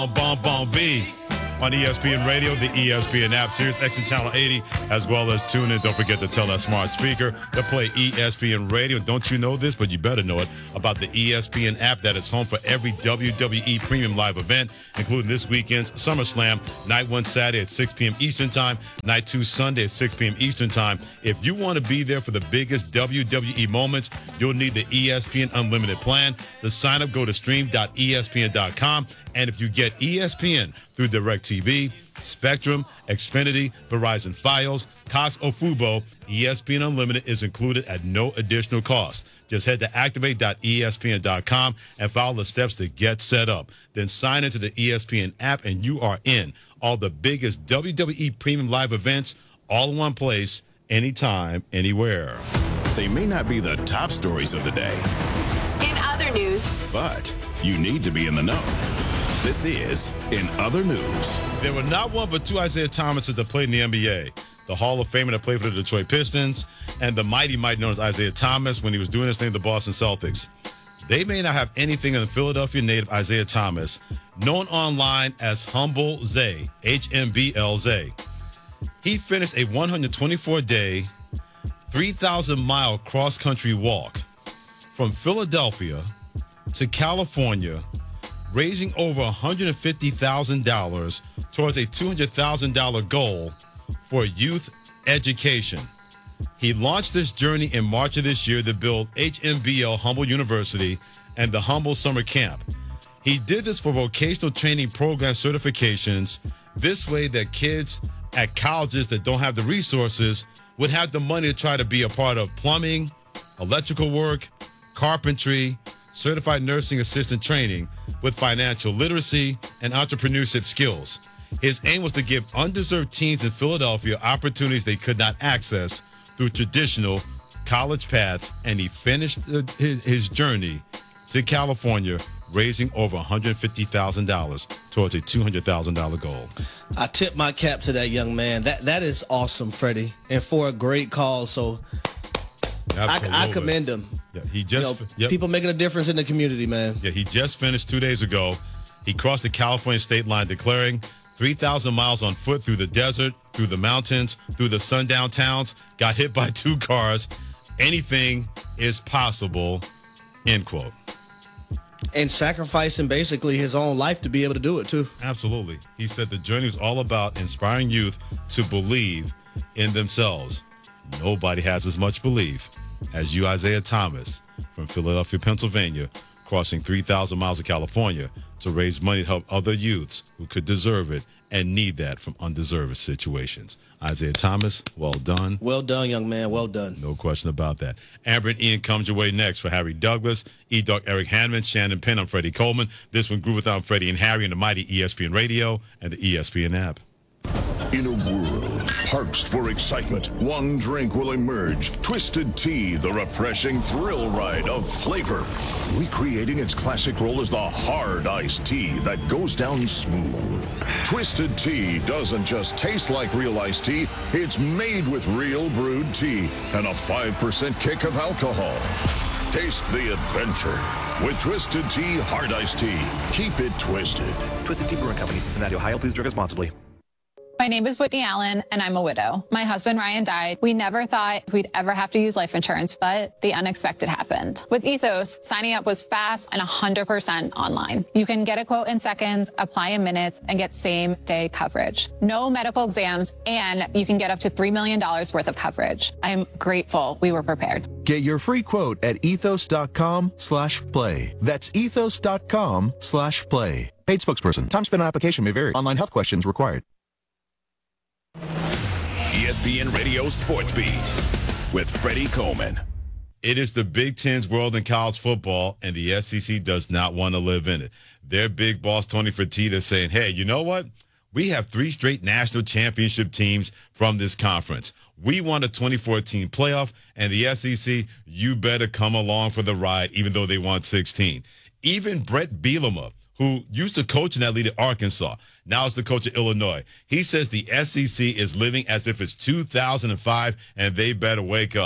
Bomb Bomb B on ESPN Radio, the ESPN app, Sirius XM Channel 80, as well as tune in. Don't forget to tell that smart speaker to play ESPN Radio. Don't you know this, but you better know it, about the ESPN app that is home for every WWE Premium Live event, including this weekend's SummerSlam, Night 1 Saturday at 6 p.m. Eastern Time, Night 2 Sunday at 6 p.m. Eastern Time. If you want to be there for the biggest WWE moments, you'll need the ESPN Unlimited plan. To sign up, go to stream.espn.com. And if you get ESPN through DirecTV, Spectrum, Xfinity, Verizon Fios, Cox, or Fubo, ESPN Unlimited is included at no additional cost. Just head to activate.espn.com and follow the steps to get set up. Then sign into the ESPN app and you are in. All the biggest WWE Premium Live events, all in one place, anytime, anywhere. They may not be the top stories of the day. In other news. But you need to be in the know. This is In Other News. There were not one but two Isaiah Thomases that played in the NBA. The Hall of Famer that played for the Detroit Pistons and the mighty known as Isaiah Thomas when he was doing his thing with the Boston Celtics. They may not have anything in the Philadelphia native Isaiah Thomas, known online as Humble Zay, HMBL-Zay. He finished a 124-day, 3,000-mile cross-country walk from Philadelphia to California, raising over $150,000 towards a $200,000 goal for youth education. He launched this journey in March of this year to build HMBL Humble University and the Humble Summer Camp. He did this for vocational training program certifications. This way that kids at colleges that don't have the resources would have the money to try to be a part of plumbing, electrical work, carpentry, certified nursing assistant training with financial literacy and entrepreneurship skills. His aim was to give undeserved teens in Philadelphia opportunities they could not access through traditional college paths, and he finished his journey to California raising over $150,000 towards a $200,000 goal. I tip my cap to that young man. That is awesome, Freddie, and for a great cause. So I commend him. Yeah, he just people making a difference in the community, man. Yeah, he just finished 2 days ago. He crossed the California state line, declaring 3,000 miles on foot through the desert, through the mountains, through the sundown towns, got hit by 2 cars. Anything is possible, end quote. And sacrificing basically his own life to be able to do it, too. Absolutely. He said the journey was all about inspiring youth to believe in themselves. Nobody has as much belief as you, Isaiah Thomas, from Philadelphia, Pennsylvania, crossing 3,000 miles of California to raise money to help other youths who could deserve it and need that from undeserved situations. Isaiah Thomas, well done. Well done, young man. Well done. No question about that. Amber and Ian comes your way next. For Harry Douglas, E-Dog Eric Hanman, Shannon Penn, I'm Freddie Coleman. This one grew without Freddie and Harry and the mighty ESPN Radio and the ESPN app. In a world parched for excitement, one drink will emerge. Twisted Tea, the refreshing thrill ride of flavor. Recreating its classic role as the hard iced tea that goes down smooth. Twisted Tea doesn't just taste like real iced tea, it's made with real brewed tea and a 5% kick of alcohol. Taste the adventure with Twisted Tea Hard Iced Tea. Keep it twisted. Twisted Tea Brewing Company, Cincinnati, Ohio. Please drink responsibly. My name is Whitney Allen, and I'm a widow. My husband, Ryan, died. We never thought we'd ever have to use life insurance, but the unexpected happened. With Ethos, signing up was fast and 100% online. You can get a quote in seconds, apply in minutes, and get same-day coverage. No medical exams, and you can get up to $3 million worth of coverage. I'm grateful we were prepared. Get your free quote at ethos.com/play. That's ethos.com/play. Paid spokesperson. Time spent on application may vary. Online health questions required. ESPN Radio Sports Beat with Freddie Coleman. It is the Big Ten's world in college football, and the SEC does not want to live in it. Their big boss, Tony Fertitta, is saying, hey, you know what? We have 3 straight national championship teams from this conference. We won a 2014 playoff, and the SEC, you better come along for the ride, even though they won 16. Even Brett Bielema, who used to coach in that league at Arkansas, now is the coach of Illinois. He says the SEC is living as if it's 2005, and they better wake up.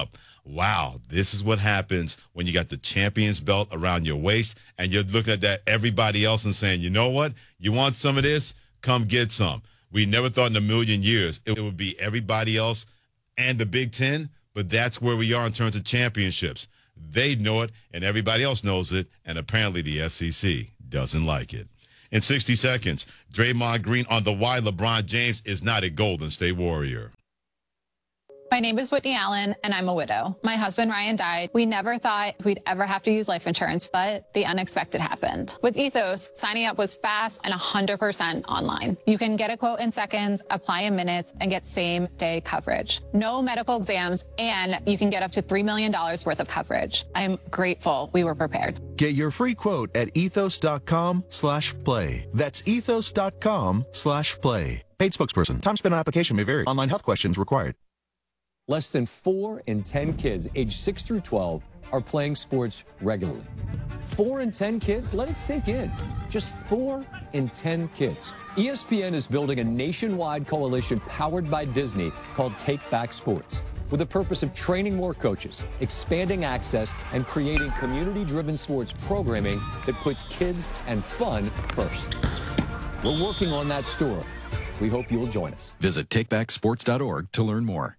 wow, this is what happens when you got the champion's belt around your waist and you're looking at that everybody else and saying, you know what? You want some of this? Come get some. We never thought in a million years it would be everybody else and the Big Ten, but that's where we are in terms of championships. They know it, and everybody else knows it, and apparently the SEC doesn't like it. In 60 seconds, Draymond Green on the why LeBron James is not a Golden State Warrior. My name is Whitney Allen, and I'm a widow. My husband, Ryan, died. We never thought we'd ever have to use life insurance, but the unexpected happened. With Ethos, signing up was fast and 100% online. You can get a quote in seconds, apply in minutes, and get same-day coverage. No medical exams, and you can get up to $3 million worth of coverage. I'm grateful we were prepared. Get your free quote at ethos.com/play. That's ethos.com/play. Paid spokesperson. Time spent on application may vary. Online health questions required. Less than 4 in 10 kids aged 6 through 12 are playing sports regularly. 4 in 10 kids? Let it sink in. Just 4 in 10 kids. ESPN is building a nationwide coalition powered by Disney called Take Back Sports, with the purpose of training more coaches, expanding access, and creating community-driven sports programming that puts kids and fun first. We're working on that story. We hope you'll join us. Visit takebacksports.org to learn more.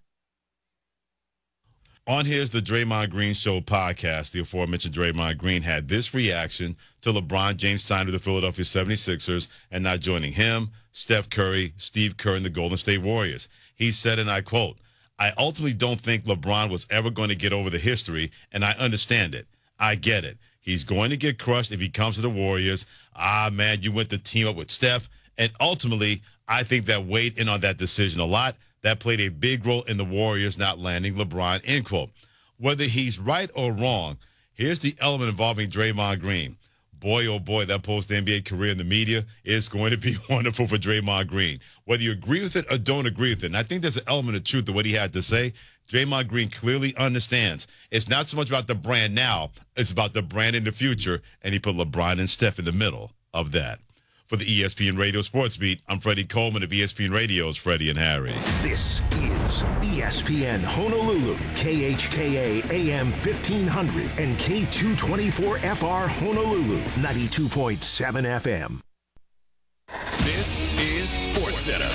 On Here's the Draymond Green Show podcast, the aforementioned Draymond Green had this reaction to LeBron James signing with the Philadelphia 76ers and not joining him, Steph Curry, Steve Kerr, and the Golden State Warriors. He said, and I quote, "I ultimately don't think LeBron was ever going to get over the history, and I understand it. I get it. He's going to get crushed if he comes to the Warriors. Man, you went to team up with Steph. And ultimately, I think that weighed in on that decision a lot. That played a big role in the Warriors not landing LeBron," end quote. Whether he's right or wrong, here's the element involving Draymond Green. Boy, oh boy, that post-NBA career in the media is going to be wonderful for Draymond Green. Whether you agree with it or don't agree with it, and I think there's an element of truth to what he had to say, Draymond Green clearly understands it's not so much about the brand now, it's about the brand in the future, and he put LeBron and Steph in the middle of that. For the ESPN Radio Sports Beat, I'm Freddie Coleman of ESPN Radio's Freddie and Harry. This is ESPN Honolulu, KHKA AM 1500 and K224FR Honolulu, 92.7 FM. This is SportsCenter.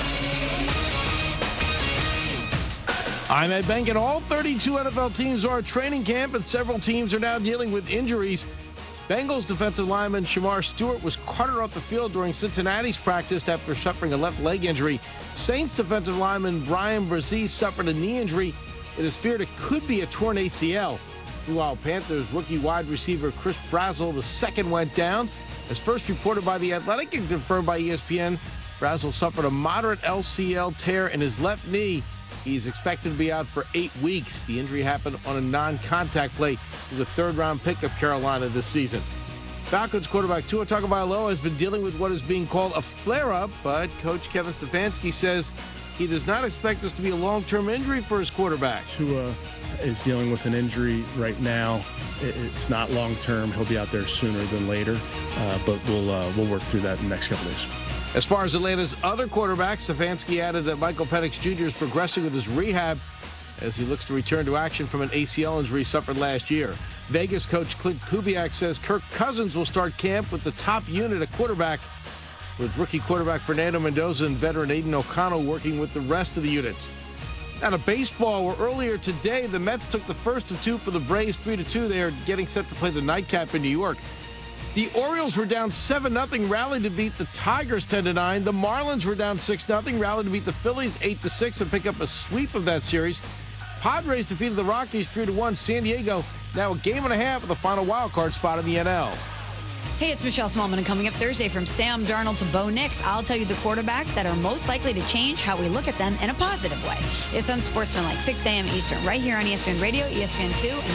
I'm Ed Benkin. All 32 NFL teams are at training camp, and several teams are now dealing with injuries. Bengals defensive lineman Shamar Stewart was carted off the field during Cincinnati's practice after suffering a left leg injury. Saints defensive lineman Brian Brzee suffered a knee injury. It is feared it could be a torn ACL. Meanwhile, Panthers rookie wide receiver Chris Brazzell II went down. As first reported by The Athletic and confirmed by ESPN, Brazzell suffered a moderate LCL tear in his left knee. He's expected to be out for 8 weeks. The injury happened on a non-contact play. He was a third-round pick of Carolina this season. Falcons quarterback Tua Tagovailoa has been dealing with what is being called a flare-up, but Coach Kevin Stefanski says he does not expect this to be a long-term injury for his quarterback. Tua is dealing with an injury right now. It's not long-term. He'll be out there sooner than later, but we'll work through that in the next couple days. As far as Atlanta's other quarterbacks, Stefanski added that Michael Penix Jr. is progressing with his rehab as he looks to return to action from an ACL injury suffered last year. Vegas coach Clint Kubiak says Kirk Cousins will start camp with the top unit at quarterback, with rookie quarterback Fernando Mendoza and veteran Aiden O'Connell working with the rest of the units. Now to baseball, where earlier today the Mets took the first of two for the Braves 3-2. They are getting set to play the nightcap in New York. The Orioles were down 7-0, rallied to beat the Tigers 10-9. The Marlins were down 6-0, rallied to beat the Phillies 8-6 and pick up a sweep of that series. Padres defeated the Rockies 3-1. San Diego now a game and a half of the final wild card spot in the NL. Hey, it's Michelle Smallman, and coming up Thursday from Sam Darnold to Bo Nix, I'll tell you the quarterbacks that are most likely to change how we look at them in a positive way. It's Unsportsmanlike, 6 a.m. Eastern, right here on ESPN Radio, ESPN2, and